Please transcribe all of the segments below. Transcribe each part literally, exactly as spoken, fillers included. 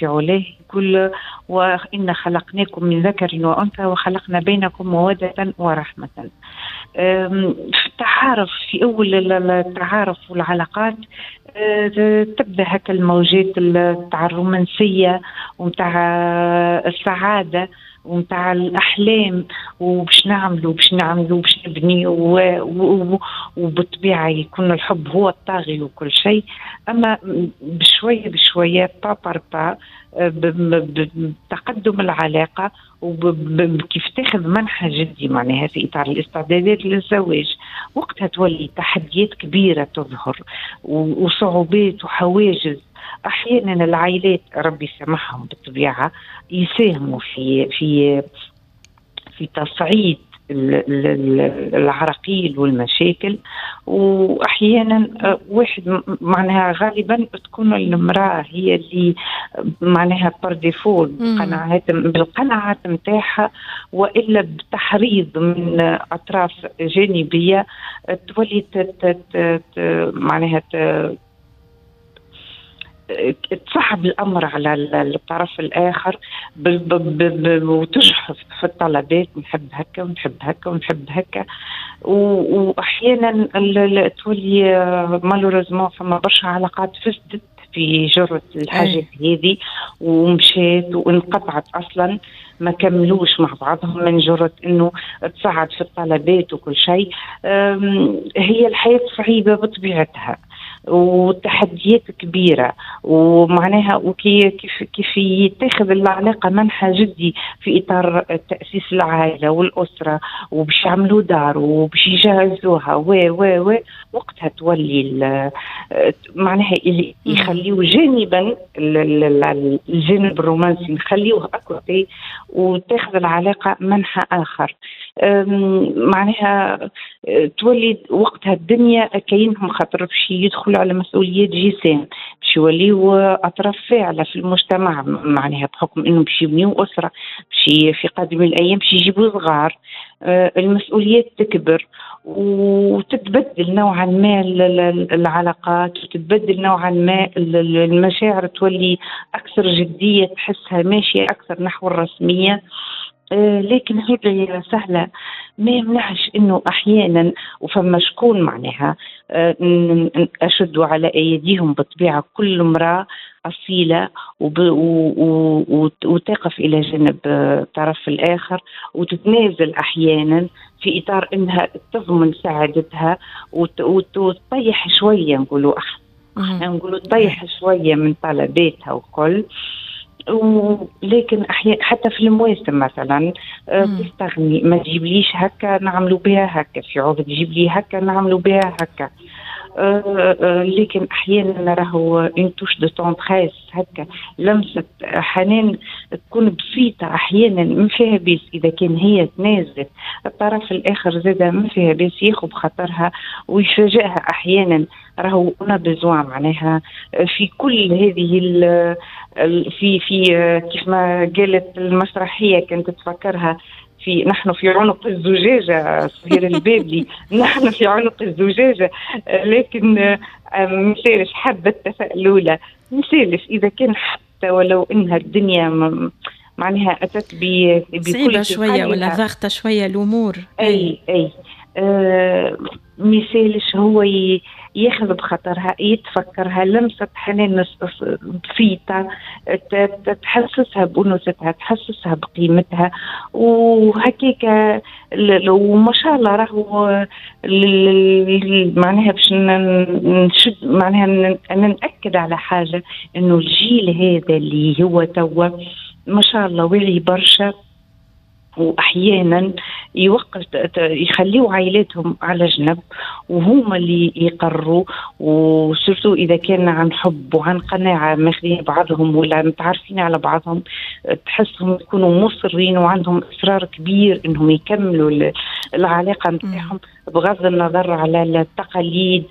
في علاه يقول وإن خلقناكم من ذكر وأنثى وخلقنا بينكم مودة ورحمة. في التعارف، في أول التعارف والعلاقات تبدأ هكا الموجات تاع الرومانسية ومتاع السعادة ومتاع الأحلام، وباش نعملوا باش نعملوا باش نبني، وبالطبيعة يكون الحب هو الطاغي وكل شيء. أما بشوية بشوية با بار با بتقدم العلاقة وكيف تاخذ منحى جدي معناها في إطار الاستعدادات للزواج، وقتها تولي تحديات كبيرة تظهر وصعوبات وحواجز. أحيانا العائلات ربي يسامحهم بالطبيعة يساهموا في في في تصعيد العراقيل والمشاكل، واحيانا واحد معناها غالبا تكون المراه هي اللي معناها بار ديفول بالقناعات بالقناعات نتاعها، والا بتحريض من اطراف جانبيه تولي معناها تصعب الأمر على الطرف الآخر وتجحف في الطلبات، نحب هكا ونحب هكا ونحب هكا. وأحيانا تولي مالوريزمون فما برشا علاقات فسدت في جرة الحاجات هذه ومشات وانقطعت أصلا، ما كملوش مع بعضهم من جرة انه تصعد في الطلبات وكل شيء. هي الحياة صعيبة بطبيعتها والتحديات كبيرة، ومعناها وكيف كيف كيف يتخذ العلاقة منحى جدي في إطار تأسيس العائلة والأسرة، وباش يعملوا دار وباش يجهزوها و و و وقتها تولي معناها يخليوا جانبا الجانب الرومانسي نخليوه أكوتي وتاخذ العلاقة منحى آخر. معناها تولي وقتها الدنيا كاينهم خاطر باش يدخلوا على مسؤوليات جسام، باش يوليوا أطراف فاعلة في المجتمع معناها بحكم إنه باش يبنيوا أسرة، باش في قادم الأيام باش يجيبوا صغار. المسؤوليات تكبر وتتبدل نوعا ما العلاقات، وتتبدل نوعا ما المشاعر، تولي أكثر جدية، تحسها ماشية أكثر نحو الرسمية. لكن هذه سهلة ما يمنعش انه احيانا وفما شكون معناها اشدوا على ايديهم بالطبيعه كل امراه اصيله وتقف الى جانب الطرف الاخر وتتنازل احيانا في اطار انها تضمن سعادتها وتطيح شويه، نقولوا احنا نقولوا تطيح شويه من طلباتها وكل. ولكن احيانا حتى في المواسم مثلا تستغني، ما تجيبليش هكا نعملوا بها هكا، في عوض تجيب لي هكا نعملوا بها هكا. أه أه لكن احيانا راهو اون توش دو تونتريس هكا، لمسه حنان تكون بسيطه احيانا ما فيها بيس. اذا كان هي تنازلت الطرف الاخر زاد ما فيها بيس ياخذ بخاطرها ويفاجئها احيانا. راهو انا بزوان معناها في كل هذه في في كيف ما قالت المسرحيه كانت تفكرها في نحن في عنق الزجاجة صهير البابلي نحن في عنق الزجاجة. لكن مثالش حبة تفاؤلولة مثالش إذا كان حتى ولو إنها الدنيا معناها أتت بكل صعيبة شوية ولا ضغطة شوية الأمور. أي أي آه مثالش هو ياخذ بخطرها، يتفكرها لمسة حنان بسيطة تحسسها بأنوثتها، تحسسها بقيمتها. وهكيك وما شاء الله راهو معناها باش نشد معناها أنا نأكد على حاجة إنه الجيل هذا اللي هو توا ما شاء الله واعي برشا، وأحيانا يوقف يخليوا عائلاتهم على جنب وهم اللي يقرروا، وسورتو إذا كان عن حب وعن قناعة ماخذين بعضهم ولا متعرفين على بعضهم، تحسهم يكونوا مصرين وعندهم إصرار كبير إنهم يكملوا العلاقة متاعهم. بغض النظر على التقاليد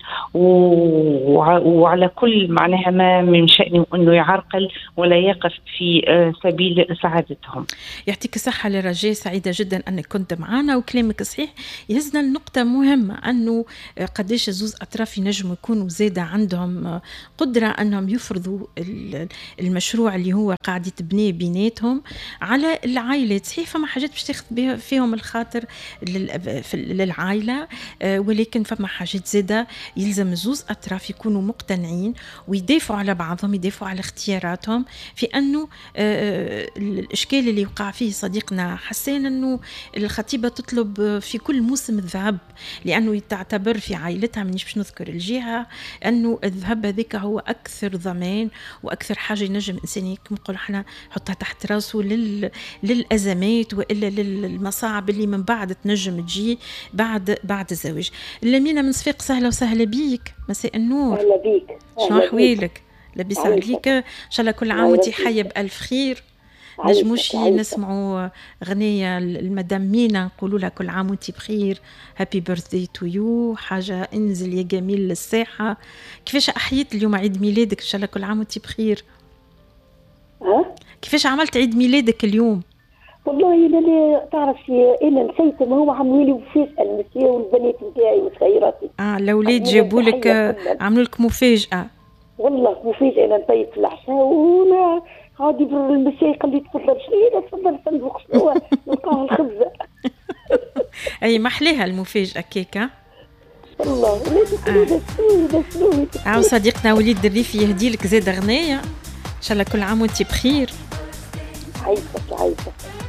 وعلى كل معناها ما من شأنه أنه يعرقل ولا يقف في سبيل سعادتهم. يعطيك الصحة لرجاء، سعيدة جدا أنك كنت معنا وكلامك صحيح. يهزنا النقطة مهمة أنه قديش زوز أطراف ينجموا يكونوا زادة عندهم قدرة أنهم يفرضوا المشروع اللي هو قاعد يتبنيه بيناتهم على العائلات. صحيح فما حاجات باش تاخذ فيهم الخاطر للعائلة، ولكن فما حاجات زادة يلزم زوز أطراف يكونوا مقتنعين ويدافعوا على بعضهم، يدافعوا على اختياراتهم. في أنه الإشكال اللي وقع فيه صديقنا حسين أنه الخطيبة تطلب في كل موسم الذهب، لأنه تعتبر في عائلتها منيش باش نذكر الجهة أنه الذهب هذيك هو أكثر ضمان وأكثر حاجة ينجم إنسان نقول احنا حطها تحت راسه لل... للأزمات وإلا للمصاعب اللي من بعد تنجم تجي بعد بعد الزواج. لمينا من صفاق، سهلة وسهلة بيك، مساء النور. أهلا بيك. شنو أحوالك؟ لبيس عليك، إن شاء الله كل عام وانتي حية بألف خير. نجموش نسمعوا غنية المدام مينا نقولوا لها كل عام وانتي بخير، هابي بيرثدي تو يو، حاجة انزل يا جميل للساحة. كيفاش أحييت اليوم عيد ميلادك؟ إن شاء الله كل عام وانتي بخير. ها؟ كيفاش عملت عيد ميلادك اليوم؟ والله أنا تعرفي أنا نسيت، ما هو عملوا لي مفاجأة المسيا والبنات نتاعي وصغيراتي. اه الأولاد جابوا لك عملوا لك مفاجأة. والله مفاجأة. أنا نطيت في العشاء وأنا عادي المسيا قال لي تفضل شنو تفضل صندوق شنو نلقاه الخبزة. أي محليها المفاجأة كيكة. والله لا تسلوي تسلوي تسلوي. عاو صديقنا وليد الريفي يهدي لك زاد غنية، إن شاء الله كل عام وانتي بخير. عايشك عايشك.